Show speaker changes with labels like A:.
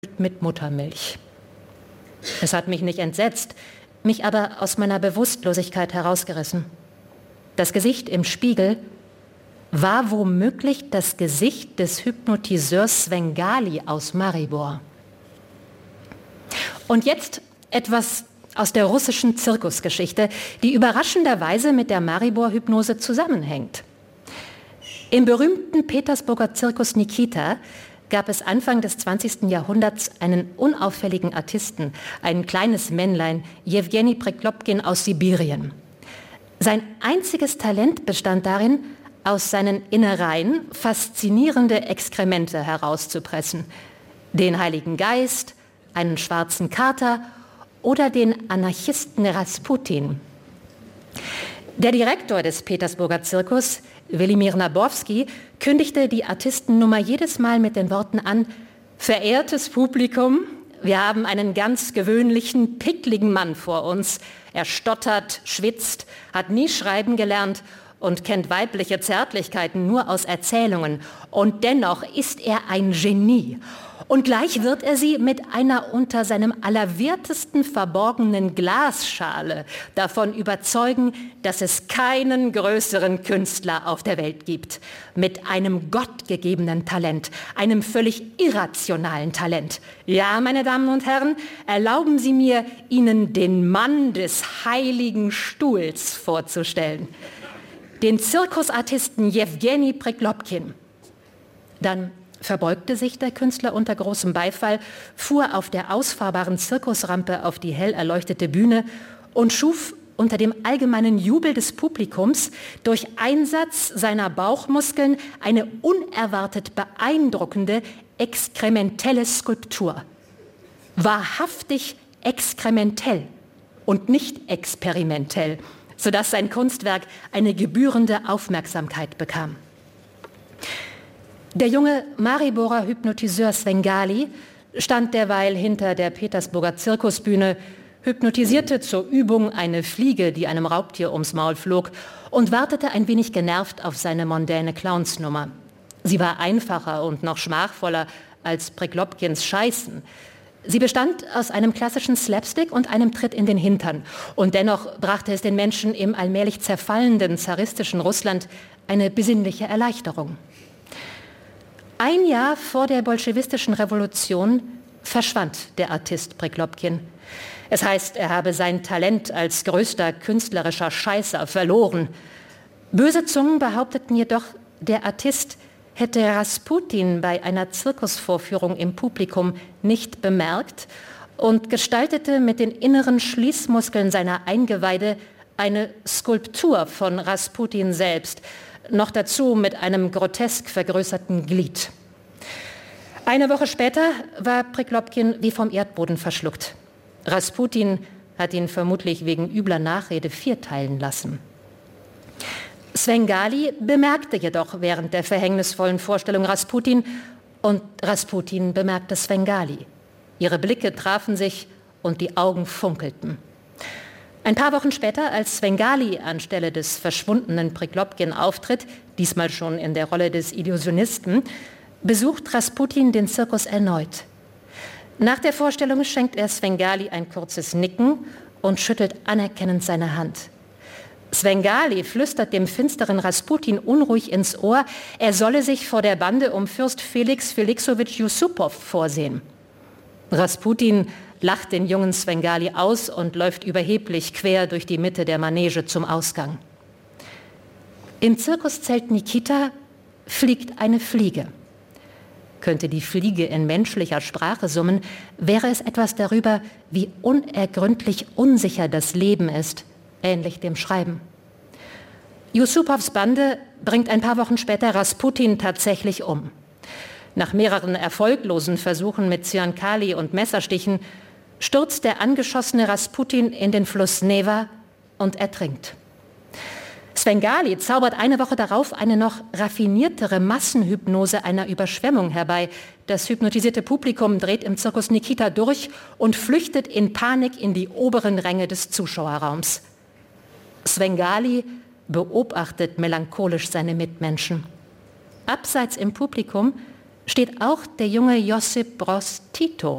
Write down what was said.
A: mit Muttermilch. Es hat mich nicht entsetzt, mich aber aus meiner Bewusstlosigkeit herausgerissen. Das Gesicht im Spiegel war womöglich das Gesicht des Hypnotiseurs Svengali aus Maribor. Und jetzt etwas aus der russischen Zirkusgeschichte, die überraschenderweise mit der Maribor-Hypnose zusammenhängt. Im berühmten Petersburger Zirkus Nikita gab es Anfang des 20. Jahrhunderts einen unauffälligen Artisten, ein kleines Männlein, Jewgeni Preklopkin aus Sibirien. Sein einziges Talent bestand darin, aus seinen Innereien faszinierende Exkremente herauszupressen. Den Heiligen Geist, einen schwarzen Kater oder den Anarchisten Rasputin. Der Direktor des Petersburger Zirkus, Welimir Nabowski, kündigte die Artistennummer jedes Mal mit den Worten an: Verehrtes Publikum, wir haben einen ganz gewöhnlichen, pickligen Mann vor uns. Er stottert, schwitzt, hat nie schreiben gelernt und kennt weibliche Zärtlichkeiten nur aus Erzählungen. Und dennoch ist er ein Genie. Und gleich wird er sie mit einer unter seinem Allerwertesten verborgenen Glasschale davon überzeugen, dass es keinen größeren Künstler auf der Welt gibt. Mit einem gottgegebenen Talent, einem völlig irrationalen Talent. Ja, meine Damen und Herren, erlauben Sie mir, Ihnen den Mann des Heiligen Stuhls vorzustellen. Den Zirkusartisten Jewgeni Preklopkin. Dann verbeugte sich der Künstler unter großem Beifall, fuhr auf der ausfahrbaren Zirkusrampe auf die hell erleuchtete Bühne und schuf unter dem allgemeinen Jubel des Publikums durch Einsatz seiner Bauchmuskeln eine unerwartet beeindruckende, exkrementelle Skulptur. Wahrhaftig exkrementell und nicht experimentell, sodass sein Kunstwerk eine gebührende Aufmerksamkeit bekam. Der junge Mariborer Hypnotiseur Svengali stand derweil hinter der Petersburger Zirkusbühne, hypnotisierte zur Übung eine Fliege, die einem Raubtier ums Maul flog, und wartete ein wenig genervt auf seine mondäne Clownsnummer. Sie war einfacher und noch schmachvoller als Preklopkins Scheißen. Sie bestand aus einem klassischen Slapstick und einem Tritt in den Hintern. Und dennoch brachte es den Menschen im allmählich zerfallenden zaristischen Russland eine besinnliche Erleichterung. Ein Jahr vor der bolschewistischen Revolution verschwand der Artist Preklopkin. Es heißt, er habe sein Talent als größter künstlerischer Scheißer verloren. Böse Zungen behaupteten jedoch, der Artist hätte Rasputin bei einer Zirkusvorführung im Publikum nicht bemerkt und gestaltete mit den inneren Schließmuskeln seiner Eingeweide eine Skulptur von Rasputin selbst, noch dazu mit einem grotesk vergrößerten Glied. Eine Woche später war Preklopkin wie vom Erdboden verschluckt. Rasputin hat ihn vermutlich wegen übler Nachrede vierteilen lassen. Svengali bemerkte jedoch während der verhängnisvollen Vorstellung Rasputin und Rasputin bemerkte Svengali. Ihre Blicke trafen sich und die Augen funkelten. Ein paar Wochen später, als Svengali anstelle des verschwundenen Preklopkin auftritt, diesmal schon in der Rolle des Illusionisten, besucht Rasputin den Zirkus erneut. Nach der Vorstellung schenkt er Svengali ein kurzes Nicken und schüttelt anerkennend seine Hand. Svengali flüstert dem finsteren Rasputin unruhig ins Ohr, er solle sich vor der Bande um Fürst Felix Felixowitsch Jussupow vorsehen. Rasputin lacht den jungen Svengali aus und läuft überheblich quer durch die Mitte der Manege zum Ausgang. Im Zirkuszelt Nikita fliegt eine Fliege. Könnte die Fliege in menschlicher Sprache summen, wäre es etwas darüber, wie unergründlich unsicher das Leben ist, ähnlich dem Schreiben. Jussupows Bande bringt ein paar Wochen später Rasputin tatsächlich um. Nach mehreren erfolglosen Versuchen mit Zyankali und Messerstichen stürzt der angeschossene Rasputin in den Fluss Neva und ertrinkt. Svengali zaubert eine Woche darauf eine noch raffiniertere Massenhypnose einer Überschwemmung herbei. Das hypnotisierte Publikum dreht im Zirkus Nikita durch und flüchtet in Panik in die oberen Ränge des Zuschauerraums. Svengali beobachtet melancholisch seine Mitmenschen. Abseits im Publikum steht auch der junge Josip Broz Tito.